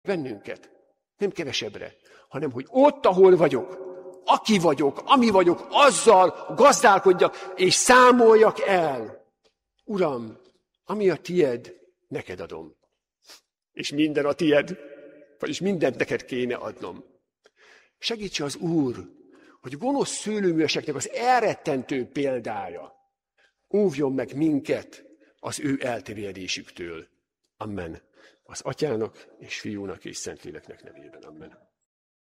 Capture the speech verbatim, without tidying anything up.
bennünket. Nem kevesebbre, hanem hogy ott, ahol vagyok, aki vagyok, ami vagyok, azzal gazdálkodjak, és számoljak el. Uram, ami a tied, neked adom. És minden a tied, vagyis mindent neked kéne adnom. Segítse az Úr, hogy gonosz szőlőműveseknek az elrettentő példája óvjon meg minket az ő elterjedésüktől. Amen. Az Atyának és Fiúnak és Szentléleknek nevében. Amen.